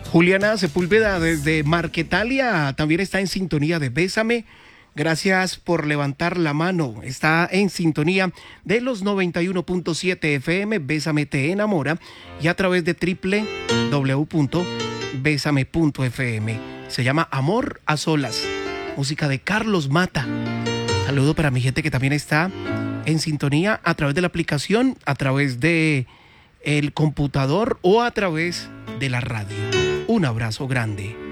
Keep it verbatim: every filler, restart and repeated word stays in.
Juliana Sepúlveda desde Marquetalia también está en sintonía de Bésame. Gracias por levantar la mano. Está en sintonía de los noventa y uno punto siete F M. Bésame te enamora y a través de doble u doble u doble u punto bésame punto f m. Se llama Amor a Solas. Música de Carlos Mata. Saludo para mi gente que también está en sintonía a través de la aplicación, a través de el computador o a través de la radio. Un abrazo grande.